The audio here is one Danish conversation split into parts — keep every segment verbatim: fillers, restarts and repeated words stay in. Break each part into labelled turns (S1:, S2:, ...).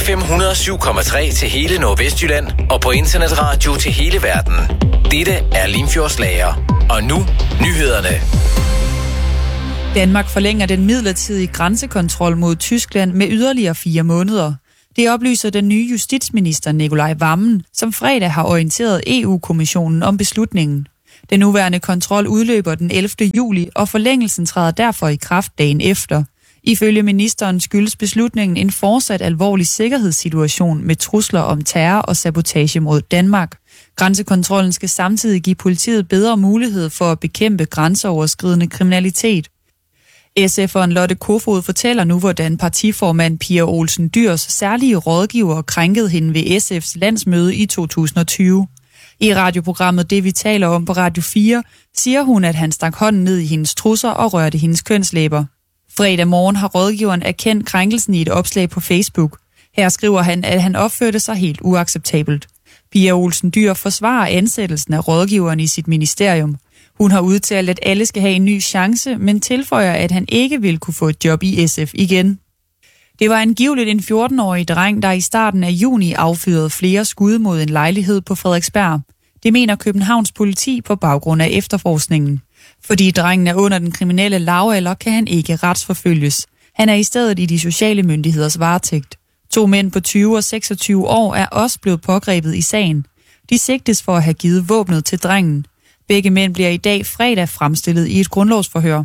S1: F M hundrede og syv komma tre til hele Nordvestjylland og på internetradio til hele verden. Dette er Limfjordslager. Og nu nyhederne.
S2: Danmark forlænger den midlertidige grænsekontrol mod Tyskland med yderligere fire måneder. Det oplyser den nye justitsminister Nicolai Wammen, som fredag har orienteret E U-kommissionen om beslutningen. Den nuværende kontrol udløber den ellevte juli, og forlængelsen træder derfor i kraft dagen efter. Ifølge ministeren skyldes beslutningen en fortsat alvorlig sikkerhedssituation med trusler om terror og sabotage mod Danmark. Grænsekontrollen skal samtidig give politiet bedre mulighed for at bekæmpe grænseoverskridende kriminalitet. S F'eren Lotte Kofod fortæller nu, hvordan partiformand Pia Olsen Dyhrs særlige rådgiver krænkede hende ved S F's landsmøde i to tusind og tyve. I radioprogrammet Det vi taler om på Radio fire siger hun, at han stak hånden ned i hendes trusser og rørte hendes kønslæber. Fredag morgen har rådgiveren erkendt krænkelsen i et opslag på Facebook. Her skriver han, at han opførte sig helt uacceptabelt. Pia Olsen Dyhr forsvarer ansættelsen af rådgiveren i sit ministerium. Hun har udtalt, at alle skal have en ny chance, men tilføjer, at han ikke vil kunne få et job i S F igen. Det var angiveligt en fjorten-årig dreng, der i starten af juni affyrede flere skud mod en lejlighed på Frederiksberg. Det mener Københavns politi på baggrund af efterforskningen. Fordi drengen er under den kriminelle lavalder, kan han ikke retsforfølges. Han er i stedet i de sociale myndigheders varetægt. To mænd på tyve og seksogtyve år er også blevet pågrebet i sagen. De sigtes for at have givet våbnet til drengen. Begge mænd bliver i dag fredag fremstillet i et grundlovsforhør.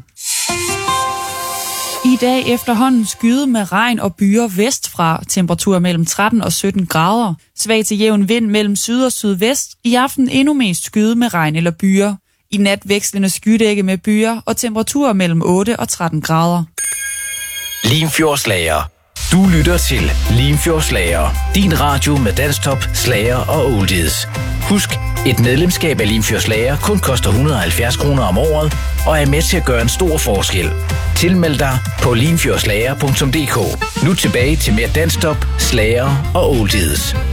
S2: I dag efterhånden skyde med regn og byer vestfra, temperaturer mellem tretten og sytten grader. Svag til jævn vind mellem syd og sydvest. I aften endnu mest skyde med regn eller byer. I nat vekslende skydække med byer og temperaturer mellem otte og tretten grader.
S1: Limfjordslager. Du lytter til Limfjordslager. Din radio med danstop, slager og oldies. Husk, et medlemskab af Limfjordslager kun koster et hundrede og halvfjerds kroner om året og er med til at gøre en stor forskel. Tilmeld dig på limfjordslager punktum d k. Nu tilbage til mere danstop, slager og oldies.